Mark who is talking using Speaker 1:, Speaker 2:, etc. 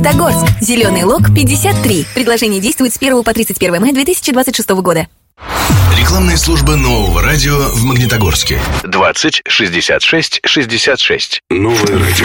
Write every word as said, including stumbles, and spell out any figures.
Speaker 1: Магнитогорск. Зеленый лог пятьдесят три. Предложение действует с первого по тридцать первое мая две тысячи двадцать шестого года.
Speaker 2: Рекламная служба нового радио в Магнитогорске. двадцать шестьдесят шесть шестьдесят шесть. Новое радио.